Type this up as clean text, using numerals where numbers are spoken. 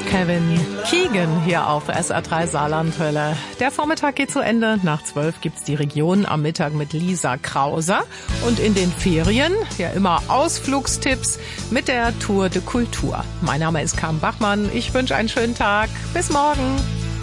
Kevin Keegan hier auf SR3 Saarlandwelle. Der Vormittag geht zu Ende. Nach 12 gibt's die Region am Mittag mit Lisa Krauser. Und in den Ferien ja immer Ausflugstipps mit der Tour de Kultur. Mein Name ist Carmen Bachmann. Ich wünsche einen schönen Tag. Bis morgen.